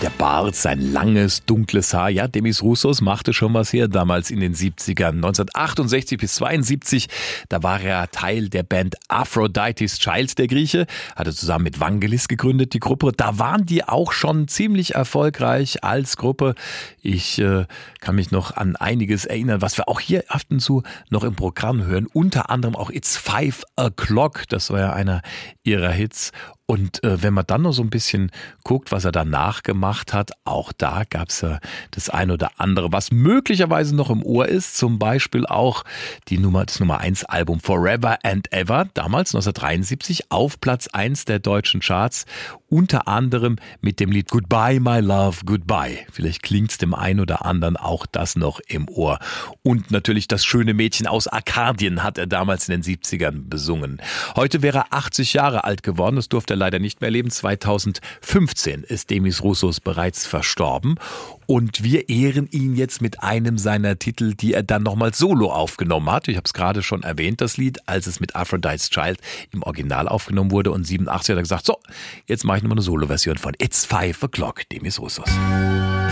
Der Bart, sein langes, dunkles Haar. Ja, Demis Roussos machte schon was her damals in den 70ern. 1968 bis 72, da war er Teil der Band Aphrodite's Child, der Grieche. Hatte zusammen mit Vangelis gegründet, die Gruppe. Da waren die auch schon ziemlich erfolgreich als Gruppe. Ich kann mich noch an einiges erinnern, was wir auch hier ab und zu noch im Programm hören. Unter anderem auch It's 5 O'Clock. Das war ja einer ihrer Hits. Und wenn man dann noch so ein bisschen guckt, was er danach gemacht hat, auch da gab es ja das ein oder andere, was möglicherweise noch im Ohr ist. Zum Beispiel auch das Nummer 1 Album Forever and Ever, damals 1973 auf Platz 1 der deutschen Charts. Unter anderem mit dem Lied Goodbye My Love, Goodbye. Vielleicht klingt's dem einen oder anderen auch das noch im Ohr. Und natürlich das schöne Mädchen aus Arkadien hat er damals in den 70ern besungen. Heute wäre er 80 Jahre alt geworden, das durfte er leider nicht mehr leben. 2015 ist Demis Roussos bereits verstorben. Und wir ehren ihn jetzt mit einem seiner Titel, die er dann nochmal solo aufgenommen hat. Ich habe es gerade schon erwähnt, das Lied, als es mit Aphrodite's Child im Original aufgenommen wurde. Und 87 hat er gesagt, so, jetzt mache ich nochmal eine Solo-Version von It's 5 O'Clock, Demis Roussos.